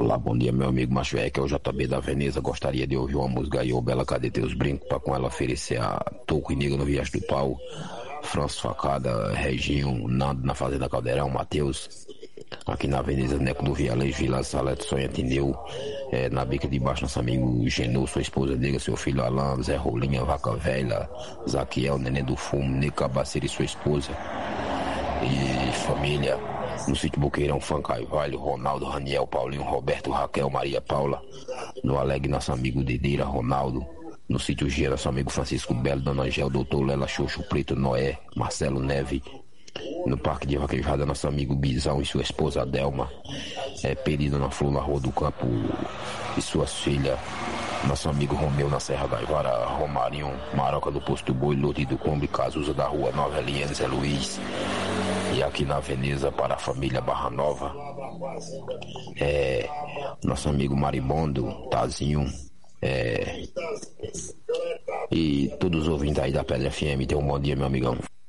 Olá, bom dia, meu amigo Macho é, que é o JB da Veneza. Gostaria de ouvir uma música aí, ô Bela, cadê teus brincos? Pra com ela oferecer a Toco e Nega no Viagem do Pau, Franço Facada, Reginho, Nando na Fazenda Caldeirão, Matheus, aqui na Veneza, Neco do Vialejo, Vila Salete, Sonha Tineu, na bica de baixo, nosso amigo Genô, sua esposa Nega, seu filho Alain, Zé Rolinha, Vaca Velha, Zaquiel, Neném do Fumo, Nego Cabaceira e sua esposa e família. No sítio Boqueirão, Fancaivalho, Ronaldo, Raniel, Paulinho, Roberto, Raquel, Maria Paula. No Alegre, nosso amigo Dedeira, Ronaldo. No sítio Gia, nosso amigo Francisco Belo, Dona Angel, Doutor Lela, Xoxo Preto, Noé, Marcelo Neve. No Parque de Vaquejada, nosso amigo Guizão e sua esposa Adelma. Perida na Flor, na Rua do Campo e suas filhas. Nosso amigo Romeu na Serra da Ivara, Romarinho, Maroca do Posto Boi, Lote do Combe, Cazuza da Rua Nova, Eliane, Zé Luiz. E aqui na Veneza para a família Barra Nova, nosso amigo Maribondo, Tazinho, e todos os ouvintes aí da Pedra FM. Tenham um bom dia, meu amigão.